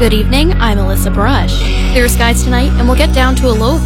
Good evening, I'm Alyssa Brush. Clear skies tonight, and we'll get down to a low of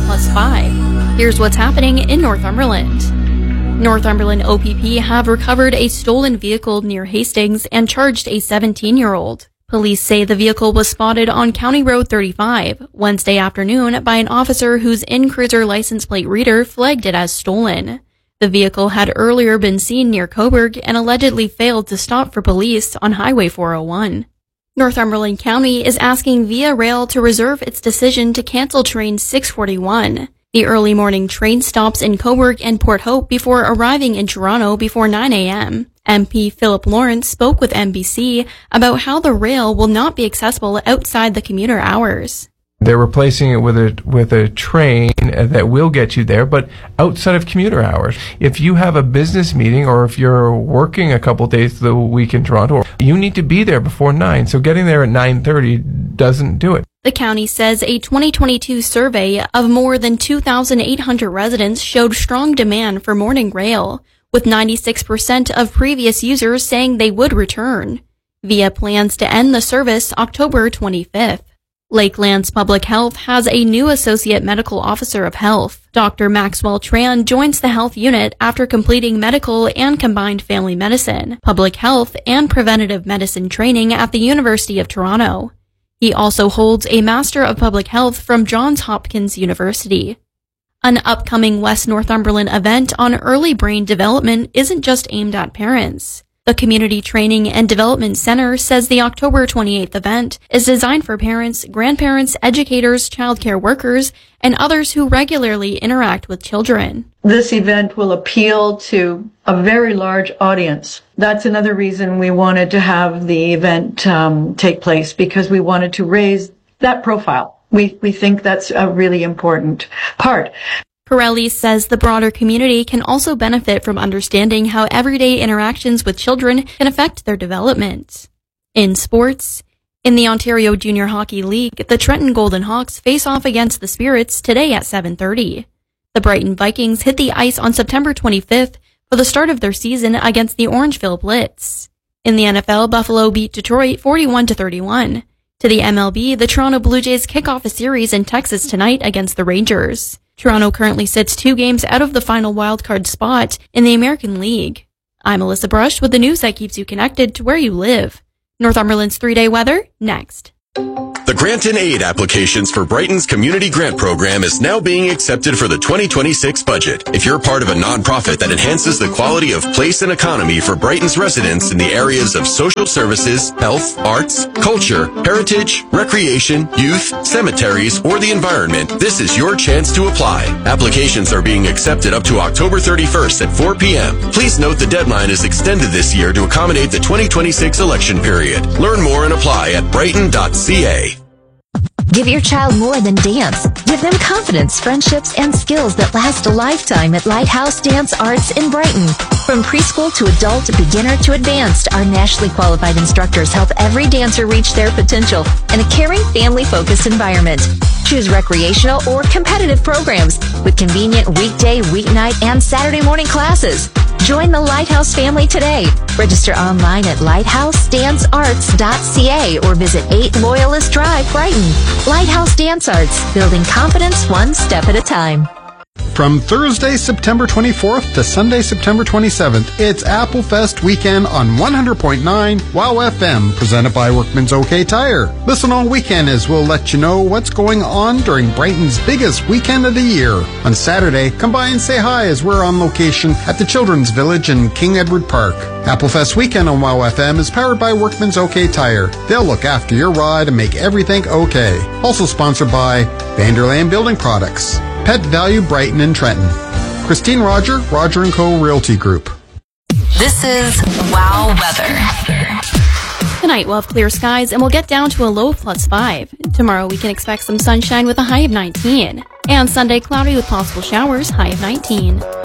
+5. Here's what's happening in Northumberland. Northumberland OPP have recovered a stolen vehicle near Hastings and charged a 17-year-old. Police say the vehicle was spotted on County Road 35 Wednesday afternoon by an officer whose in-cruiser license plate reader flagged it as stolen. The vehicle had earlier been seen near Coburg and allegedly failed to stop for police on Highway 401. Northumberland County is asking Via Rail to reserve its decision to cancel train 641. The early morning train stops in Coburg and Port Hope before arriving in Toronto before 9 a.m. MP Philip Lawrence spoke with NBC about how the rail will not be accessible outside the commuter hours. They're replacing it with a train that will get you there, but outside of commuter hours. If you have a business meeting or if you're working a couple days of the week in Toronto, you need to be there before 9. So getting there at 9:30 doesn't do it. The county says a 2022 survey of more than 2,800 residents showed strong demand for morning rail, with 96% of previous users saying they would return. Via plans to end the service October 25th. Lakelands Public Health has a new Associate Medical Officer of Health. Dr. Maxwell Tran joins the health unit after completing medical and combined family medicine, public health, and preventative medicine training at the University of Toronto. He also holds a Master of Public Health from Johns Hopkins University. An upcoming West Northumberland event on early brain development isn't just aimed at parents. The Community Training and Development Center says the October 28th event is designed for parents, grandparents, educators, childcare workers, and others who regularly interact with children. This event will appeal to a very large audience. That's another reason we wanted to have the event take place, because we wanted to raise that profile. We think that's a really important part. Pirelli says the broader community can also benefit from understanding how everyday interactions with children can affect their development. In sports, in the Ontario Junior Hockey League, the Trenton Golden Hawks face off against the Spirits today at 7:30. The Brighton Vikings hit the ice on September 25th for the start of their season against the Orangeville Blitz. In the NFL, Buffalo beat Detroit 41-31. To the MLB, the Toronto Blue Jays kick off a series in Texas tonight against the Rangers. Toronto currently sits 2 games out of the final wildcard spot in the American League. I'm Alyssa Brush with the news that keeps you connected to where you live. Northumberland's 3-day weather, next. The Grant and Aid applications for Brighton's Community Grant Program is now being accepted for the 2026 budget. If you're part of a nonprofit that enhances the quality of place and economy for Brighton's residents in the areas of social services, health, arts, culture, heritage, recreation, youth, cemeteries, or the environment, this is your chance to apply. Applications are being accepted up to October 31st at 4 p.m. Please note the deadline is extended this year to accommodate the 2026 election period. Learn more and apply at brighton.ca. Give your child more than dance. Give them confidence, friendships, and skills that last a lifetime at Lighthouse Dance Arts in Brighton. From preschool to adult, beginner to advanced, our nationally qualified instructors help every dancer reach their potential in a caring, family-focused environment. Choose recreational or competitive programs with convenient weekday, weeknight, and Saturday morning classes. Join the Lighthouse family today. Register online at lighthousedancearts.ca or visit 8 Loyalist Drive, Brighton. Lighthouse Dance Arts, building confidence one step at a time. From Thursday, September 24th to Sunday, September 27th, it's Apple Fest weekend on 100.9 WOW FM, presented by Workman's OK Tire. Listen all weekend as we'll let you know what's going on during Brighton's biggest weekend of the year. On Saturday, come by and say hi as we're on location at the Children's Village in King Edward Park. Apple Fest weekend on WOW FM is powered by Workman's OK Tire. They'll look after your ride and make everything okay. Also sponsored by Vanderland Building Products, Pet Value Brighton and Trenton, Christine Roger, Roger & Co. Realty Group. This is WOW Weather. Tonight we'll have clear skies and we'll get down to a low of +5. Tomorrow we can expect some sunshine with a high of 19. And Sunday cloudy with possible showers, high of 19.